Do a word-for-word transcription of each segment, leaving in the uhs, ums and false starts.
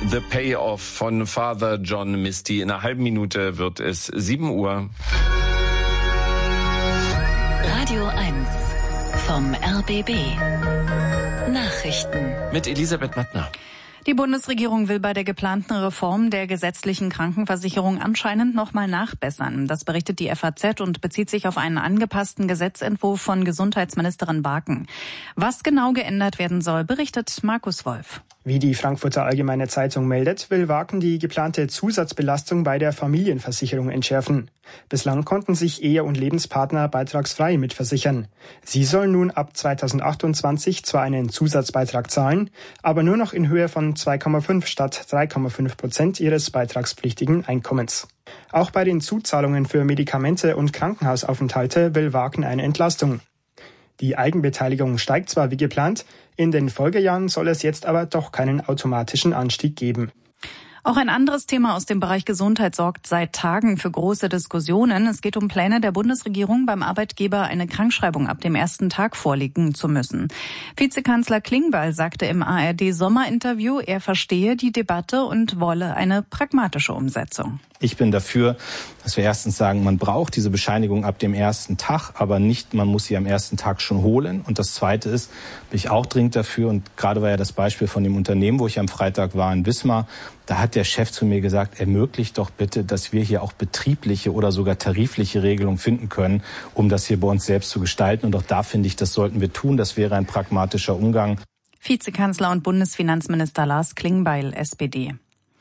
The Payoff von Father John Misty. In einer halben Minute wird es sieben Uhr. Radio eins vom R B B. Nachrichten Mit Elisabeth Mattner. Die Bundesregierung will bei der geplanten Reform der gesetzlichen Krankenversicherung anscheinend noch mal nachbessern. Das berichtet die F A Z und bezieht sich auf einen angepassten Gesetzentwurf von Gesundheitsministerin Barken. Was genau geändert werden soll, berichtet Markus Wolf. Wie die Frankfurter Allgemeine Zeitung meldet, will Barken die geplante Zusatzbelastung bei der Familienversicherung entschärfen. Bislang konnten sich Ehe- und Lebenspartner beitragsfrei mitversichern. Sie sollen nun ab zweitausendachtundzwanzig zwar einen Zusatzbeitrag zahlen, aber nur noch in Höhe von zwei Komma fünf statt drei Komma fünf Prozent ihres beitragspflichtigen Einkommens. Auch bei den Zuzahlungen für Medikamente und Krankenhausaufenthalte will Barken eine Entlastung. Die Eigenbeteiligung steigt zwar wie geplant, in den Folgejahren soll es jetzt aber doch keinen automatischen Anstieg geben. Auch ein anderes Thema aus dem Bereich Gesundheit sorgt seit Tagen für große Diskussionen. Es geht um Pläne der Bundesregierung, beim Arbeitgeber eine Krankschreibung ab dem ersten Tag vorlegen zu müssen. Vizekanzler Klingbeil sagte im A R D-Sommerinterview, er verstehe die Debatte und wolle eine pragmatische Umsetzung. Ich bin dafür, dass wir erstens sagen, man braucht diese Bescheinigung ab dem ersten Tag, aber nicht, man muss sie am ersten Tag schon holen. Und das Zweite ist, bin ich auch dringend dafür, und gerade war ja das Beispiel von dem Unternehmen, wo ich am Freitag war in Wismar, da hat der Chef zu mir gesagt, ermöglicht doch bitte, dass wir hier auch betriebliche oder sogar tarifliche Regelungen finden können, um das hier bei uns selbst zu gestalten. Und auch da finde ich, das sollten wir tun. Das wäre ein pragmatischer Umgang. Vizekanzler und Bundesfinanzminister Lars Klingbeil, S P D.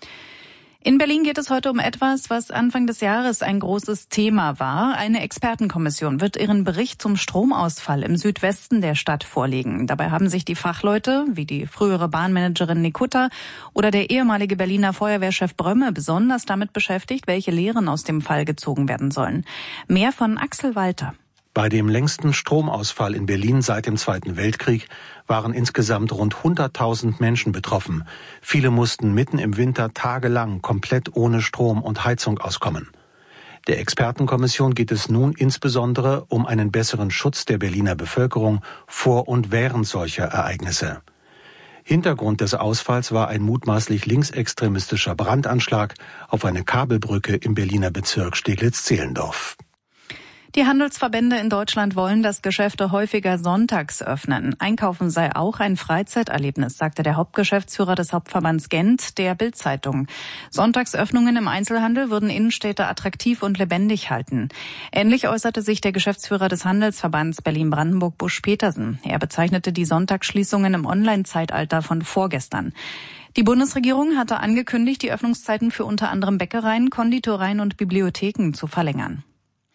In Berlin geht es heute um etwas, was Anfang des Jahres ein großes Thema war. Eine Expertenkommission wird ihren Bericht zum Stromausfall im Südwesten der Stadt vorlegen. Dabei haben sich die Fachleute, wie die frühere Bahnmanagerin Nikutta oder der ehemalige Berliner Feuerwehrchef Brömme, besonders damit beschäftigt, welche Lehren aus dem Fall gezogen werden sollen. Mehr von Axel Walter. Bei dem längsten Stromausfall in Berlin seit dem Zweiten Weltkrieg waren insgesamt rund hunderttausend Menschen betroffen. Viele mussten mitten im Winter tagelang komplett ohne Strom und Heizung auskommen. Der Expertenkommission geht es nun insbesondere um einen besseren Schutz der Berliner Bevölkerung vor und während solcher Ereignisse. Hintergrund des Ausfalls war ein mutmaßlich linksextremistischer Brandanschlag auf eine Kabelbrücke im Berliner Bezirk Steglitz-Zehlendorf. Die Handelsverbände in Deutschland wollen, dass Geschäfte häufiger sonntags öffnen. Einkaufen sei auch ein Freizeiterlebnis, sagte der Hauptgeschäftsführer des Hauptverbands Gent der Bild-Zeitung. Sonntagsöffnungen im Einzelhandel würden Innenstädte attraktiv und lebendig halten. Ähnlich äußerte sich der Geschäftsführer des Handelsverbands Berlin-Brandenburg, Busch Petersen. Er bezeichnete die Sonntagsschließungen im Online-Zeitalter von vorgestern. Die Bundesregierung hatte angekündigt, die Öffnungszeiten für unter anderem Bäckereien, Konditoreien und Bibliotheken zu verlängern.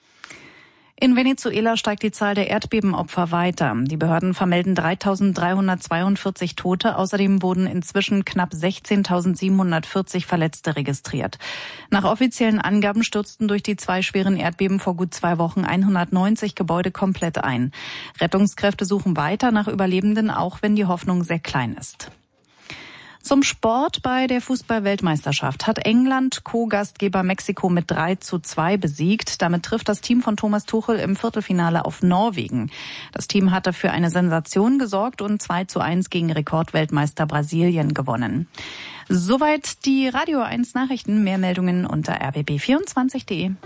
In Venezuela steigt die Zahl der Erdbebenopfer weiter. Die Behörden vermelden dreitausenddreihundertzweiundvierzig Tote. Außerdem wurden inzwischen knapp sechzehntausendsiebenhundertvierzig Verletzte registriert. Nach offiziellen Angaben stürzten durch die zwei schweren Erdbeben vor gut zwei Wochen hundertneunzig Gebäude komplett ein. Rettungskräfte suchen weiter nach Überlebenden, auch wenn die Hoffnung sehr klein ist. Zum Sport: Bei der Fußball-Weltmeisterschaft hat England Co-Gastgeber Mexiko mit drei zu zwei besiegt. Damit trifft das Team von Thomas Tuchel im Viertelfinale auf Norwegen. Das Team hatte für eine Sensation gesorgt und zwei zu eins gegen Rekordweltmeister Brasilien gewonnen. Soweit die Radio eins Nachrichten. Mehr Meldungen unter r b b vierundzwanzig punkt de.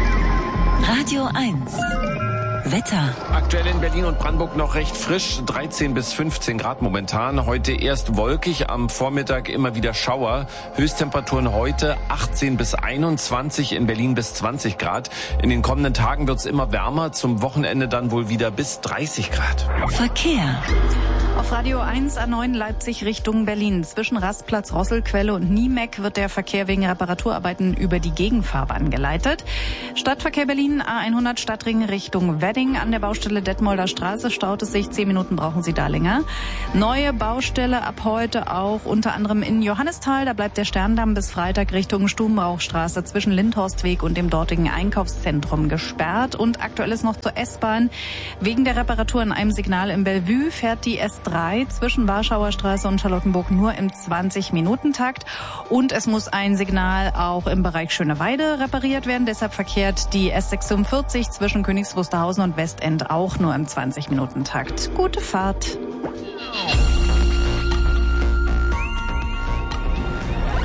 Radio eins Wetter. Aktuell in Berlin und Brandenburg noch recht frisch, dreizehn bis fünfzehn Grad momentan. Heute erst wolkig, am Vormittag immer wieder Schauer. Höchsttemperaturen heute achtzehn bis einundzwanzig, in Berlin bis zwanzig Grad. In den kommenden Tagen wird es immer wärmer, zum Wochenende dann wohl wieder bis dreißig Grad. Verkehr. Auf Radio eins A neun Leipzig Richtung Berlin. Zwischen Rastplatz, Rosselquelle und Niemeck wird der Verkehr wegen Reparaturarbeiten über die Gegenfahrbahn geleitet. Stadtverkehr Berlin A hundert Stadtring Richtung Wedding. An der Baustelle Detmolder Straße staut es sich. Zehn Minuten brauchen Sie da länger. Neue Baustelle ab heute auch unter anderem in Johannisthal. Da bleibt der Sterndamm bis Freitag Richtung Stubenrauchstraße zwischen Lindhorstweg und dem dortigen Einkaufszentrum gesperrt. Und aktuell ist noch zur S-Bahn. Wegen der Reparatur an einem Signal im Bellevue fährt die S drei zwischen Warschauer Straße und Charlottenburg nur im zwanzig-Minuten-Takt. Und es muss ein Signal auch im Bereich Schöneweide repariert werden. Deshalb verkehrt die S sechsundvierzig zwischen Königs Wusterhausen und Westend auch nur im zwanzig-Minuten-Takt. Gute Fahrt.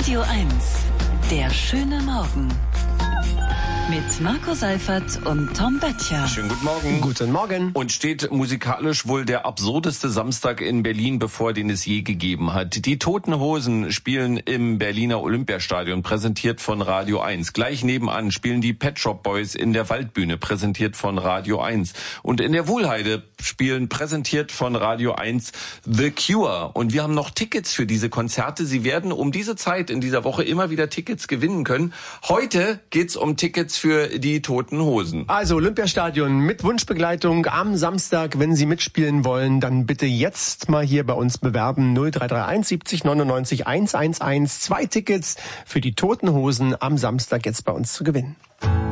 Radio eins, der schöne Morgen. Mit Marco Seifert und Tom Böttcher. Schönen guten Morgen. Guten Morgen. Und steht musikalisch wohl der absurdeste Samstag in Berlin bevor, den es je gegeben hat. Die Toten Hosen spielen im Berliner Olympiastadion, präsentiert von Radio eins. Gleich nebenan spielen die Pet Shop Boys in der Waldbühne, präsentiert von Radio eins. Und in der Wohlheide spielen, präsentiert von Radio eins, The Cure. Und wir haben noch Tickets für diese Konzerte. Sie werden um diese Zeit in dieser Woche immer wieder Tickets gewinnen können. Heute geht's um Tickets für die Toten Hosen. Also Olympiastadion mit Wunschbegleitung am Samstag. Wenn Sie mitspielen wollen, dann bitte jetzt mal hier bei uns bewerben. null drei drei eins siebzig neunundneunzig hundertelf. Zwei Tickets für die Toten Hosen am Samstag jetzt bei uns zu gewinnen.